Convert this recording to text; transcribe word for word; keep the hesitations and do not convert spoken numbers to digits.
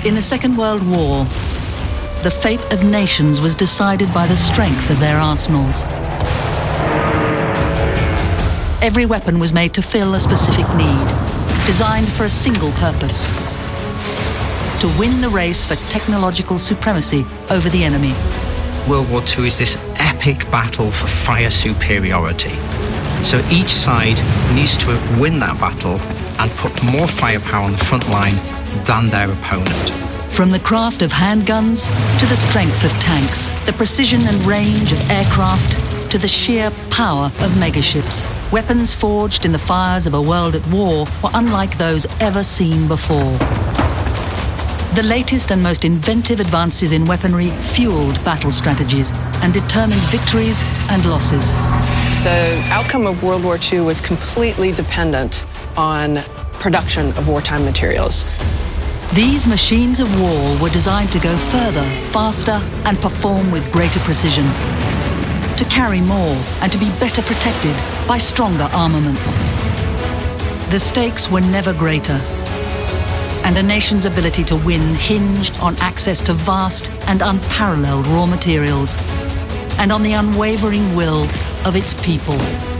In the Second World War, the fate of nations was decided by the strength of their arsenals. Every weapon was made to fill a specific need, designed for a single purpose: to win the race for technological supremacy over the enemy. World War Two is this epic battle for fire superiority. So each side needs to win that battle and put more firepower on the front line than their opponent. From the craft of handguns to the strength of tanks, the precision and range of aircraft to the sheer power of megaships, weapons forged in the fires of a world at war were unlike those ever seen before. The latest and most inventive advances in weaponry fueled battle strategies and determined victories and losses. The outcome of World War Two was completely dependent on production of wartime materials. These machines of war were designed to go further, faster, and perform with greater precision, to carry more and to be better protected by stronger armaments. The stakes were never greater, and a nation's ability to win hinged on access to vast and unparalleled raw materials, and on the unwavering will of its people.